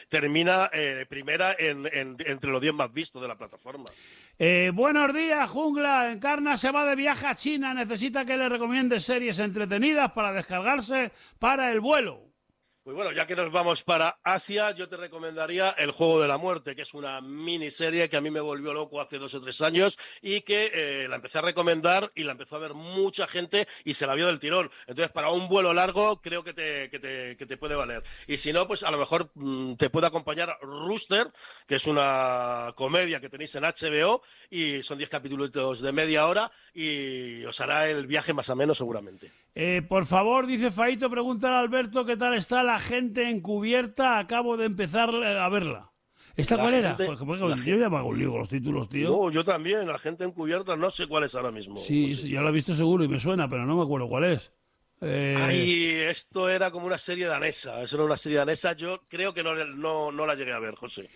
termina primera entre los 10 más vistos de la plataforma. Buenos días, Jungla. Encarna se va de viaje a China. Necesita que le recomiende series entretenidas para descargarse para el vuelo. Pues bueno, ya que nos vamos para Asia, yo te recomendaría El Juego de la Muerte, que es una miniserie que a mí me volvió loco hace 2 o 3 años y que la empecé a recomendar y la empezó a ver mucha gente y se la vio del tirón. Entonces, para un vuelo largo, creo que te puede valer. Y si no, pues a lo mejor te puede acompañar Rooster, que es una comedia que tenéis en HBO y son 10 capítulos de media hora y os hará el viaje más ameno seguramente. Por favor, dice Faito, pregúntale a Alberto qué tal está La Gente Encubierta. Acabo de empezar a verla. ¿Esta cuál era? Yo ya me hago un lío con los títulos, tío. No, yo también. La Gente Encubierta no sé cuál es ahora mismo. Sí, sí, ya la he visto seguro y me suena, pero no me acuerdo cuál es. Ay, esto era como una serie danesa. Eso era una serie danesa. Yo creo que no la llegué a ver, José.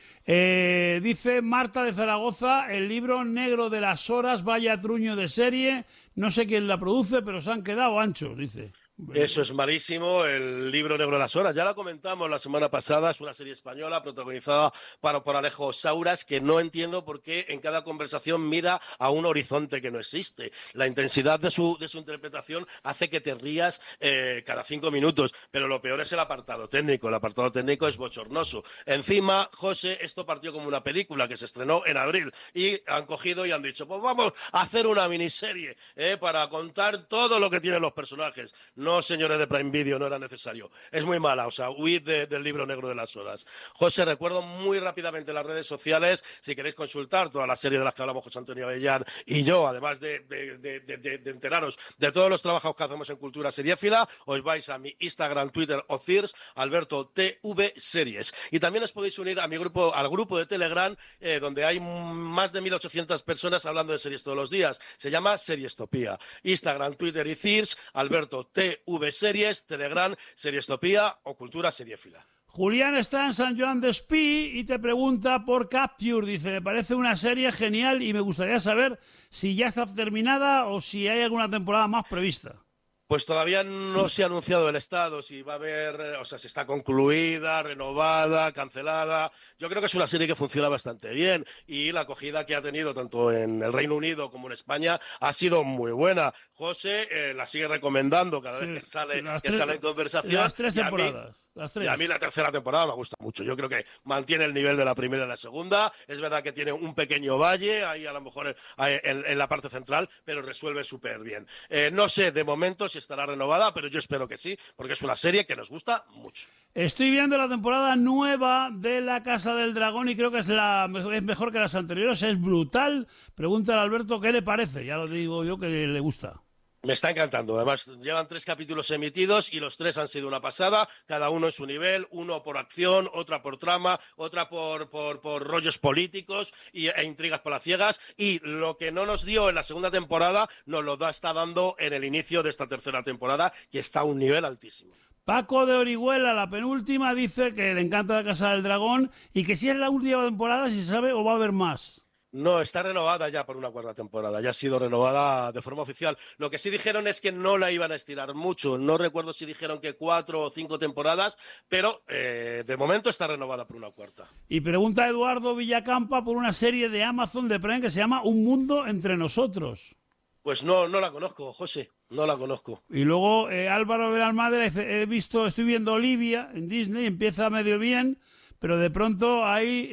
Dice Marta de Zaragoza, el libro negro de las horas, vaya truño de serie. No sé quién la produce, pero se han quedado anchos, dice. Eso es malísimo, el libro negro de las horas. Ya la comentamos la semana pasada, es una serie española protagonizada por Alejo Sauras, que no entiendo por qué en cada conversación mira a un horizonte que no existe. La intensidad de su interpretación hace que te rías cada 5 minutos, pero lo peor es el apartado técnico. El apartado técnico es bochornoso. Encima, José, esto partió como una película que se estrenó en abril y han cogido y han dicho, pues vamos a hacer una miniserie para contar todo lo que tienen los personajes. No, señores de Prime Video, no era necesario. Es muy mala, o sea, huid del libro negro de las horas. José, recuerdo muy rápidamente las redes sociales, si queréis consultar toda la serie de las que hablamos José Antonio Avellán y yo, además de enteraros de todos los trabajos que hacemos en Cultura Seriéfila, os vais a mi Instagram, Twitter o Cirs, Alberto TV Series. Y también os podéis unir a mi grupo, al grupo de Telegram, donde hay más de 1.800 personas hablando de series todos los días. Se llama Seriestopía. Instagram, Twitter y Cirs, Alberto TV Series, Telegram, Seriestopía o Cultura Seriéfila. Julián está en San Joan d'Espí y te pregunta por Capture. Dice, me parece una serie genial y me gustaría saber si ya está terminada o si hay alguna temporada más prevista. Pues todavía no se ha anunciado el estado, si va a haber, o sea, si está concluida, renovada, cancelada. Yo creo que es una serie que funciona bastante bien y la acogida que ha tenido tanto en el Reino Unido como en España ha sido muy buena. José la sigue recomendando cada vez que sale en conversación. Las 3 temporadas. Y a mí la tercera temporada me gusta mucho. Yo creo que mantiene el nivel de la primera y la segunda. Es verdad que tiene un pequeño valle, ahí a lo mejor en la parte central, pero resuelve súper bien. No sé de momento si estará renovada, pero yo espero que sí, porque es una serie que nos gusta mucho. Estoy viendo la temporada nueva de La Casa del Dragón y creo que es mejor que las anteriores. Es brutal. Pregúntale a Alberto qué le parece. Ya lo digo yo que le gusta. Me está encantando. Además, llevan 3 capítulos emitidos y los 3 han sido una pasada, cada uno en su nivel, uno por acción, otra por trama, otra por rollos políticos e intrigas palaciegas. Y lo que no nos dio en la segunda temporada, nos lo está dando en el inicio de esta tercera temporada, que está a un nivel altísimo. Paco de Orihuela, la penúltima, dice que le encanta La Casa del Dragón y que si es la última temporada, si se sabe, o va a haber más. No, está renovada ya por una 4ª temporada, ya ha sido renovada de forma oficial. Lo que sí dijeron es que no la iban a estirar mucho, no recuerdo si dijeron que 4 o 5 temporadas, pero de momento está renovada por una 4ª. Y pregunta Eduardo Villacampa por una serie de Amazon de Prime que se llama Un Mundo Entre Nosotros. Pues no la conozco, José, no la conozco. Y luego Álvaro Velalmadre dice, estoy viendo Olivia en Disney, empieza medio bien, pero de pronto hay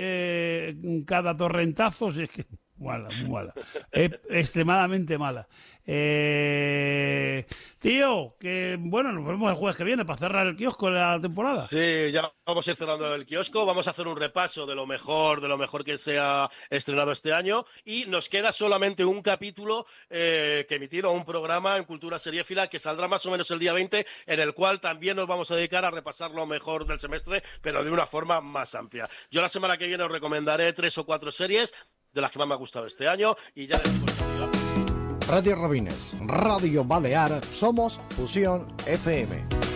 cada torrentazo, es que mala, muy mala, extremadamente mala. Tío, que bueno, nos vemos el jueves que viene para cerrar el kiosco de la temporada. Sí, ya vamos a ir cerrando el kiosco, vamos a hacer un repaso de lo mejor que se ha estrenado este año y nos queda solamente un capítulo que emitir o un programa en Cultura Seriéfila que saldrá más o menos el día 20, en el cual también nos vamos a dedicar a repasar lo mejor del semestre, pero de una forma más amplia. Yo la semana que viene os recomendaré 3 o 4 series de las que más me ha gustado este año y ya después... Radio Robines, Radio Balear, somos Fusión FM.